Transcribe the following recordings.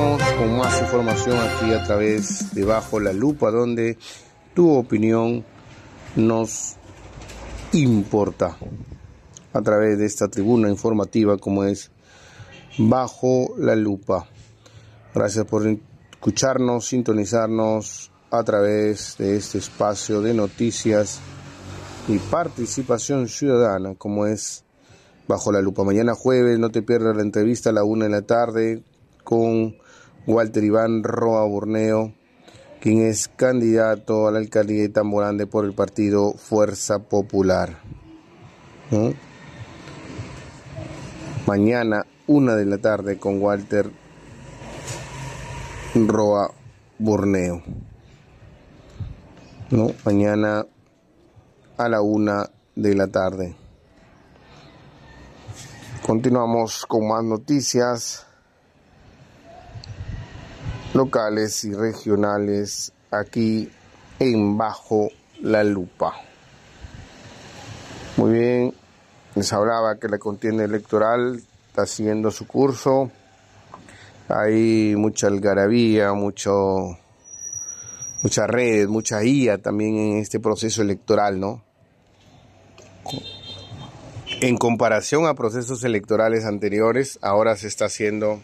Continuamos con más información aquí a través de Bajo la Lupa, donde tu opinión nos importa, a través de esta tribuna informativa como es Bajo la Lupa. Gracias por escucharnos, sintonizarnos a través de este espacio de noticias y participación ciudadana como es Bajo la Lupa. Mañana jueves no te pierdas la entrevista a la 1 de la tarde con Walter Iván Roa Borneo, quien es candidato a la alcaldía de Tamborande por el partido Fuerza Popular. Mañana 1 de la tarde con Walter Roa Borneo. Mañana a la 1 de la tarde. Continuamos con más noticias locales y regionales aquí en Bajo la Lupa. Muy bien, les hablaba que la contienda electoral está siguiendo su curso. Hay mucha algarabía, muchas redes, mucha IA también en este proceso electoral, ¿no? En comparación a procesos electorales anteriores, ahora se está haciendo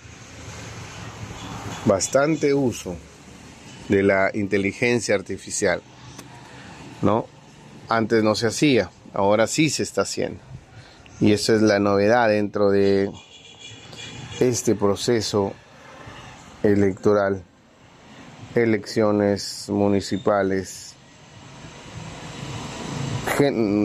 bastante uso de la inteligencia artificial, ¿no? Antes no se hacía, ahora sí se está haciendo. Y eso es la novedad dentro de este proceso electoral, elecciones municipales